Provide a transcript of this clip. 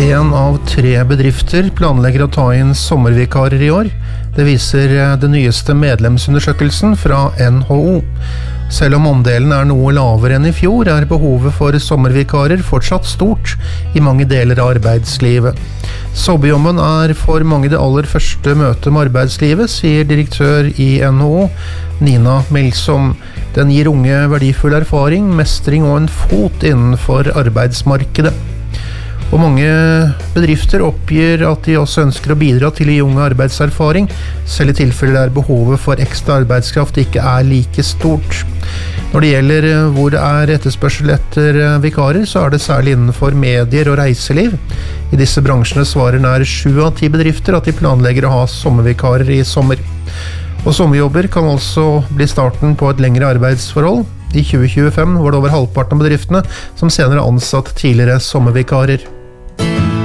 En av 3 bedrifter planlegger å ta inn sommervikarer i år. Det viser den nyeste medlemsundersøkelsen fra NHO. Selv om andelen er noe lavere enn i fjor, er behovet for sommervikarer fortsatt stort i mange deler av arbeidslivet. Sommerjobben er for mange det aller første møtet med arbeidslivet, sier direktør i NHO, Nina Melsom. Den gir unge verdifull erfaring, mestring og en fot innenfor arbeidsmarkedet. Og mange bedrifter oppgir at de også ønsker å bidra til å gi unge arbeidserfaring, selv i tilfelle der behovet for ekstra arbeidskraft ikke er like stort. Når det gjelder hvor det er etterspørsel etter vikarer, så er det særlig innenfor medier og reiseliv. I disse bransjene svarer nær 7 av 10 bedrifter at de planlegger å ha sommervikarer i sommer. Og sommerjobber kan altså bli starten på et lengre arbeidsforhold. I 2025 var det over halvparten av bedriftene som senere ansatt tidligere sommervikarer.